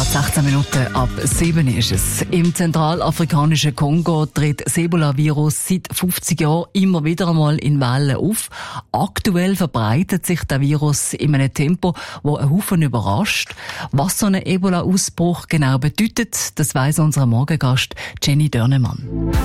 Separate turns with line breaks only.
Gerade 16 Minuten ab 7 ist es. Im zentralafrikanischen Kongo tritt das Ebola-Virus seit 50 Jahren immer wieder einmal in Wellen auf. Aktuell verbreitet sich der Virus in einem Tempo, das einen Haufen überrascht. Was so ein Ebola-Ausbruch genau bedeutet, das weiss unser Morgengast Jenny Dörnemann.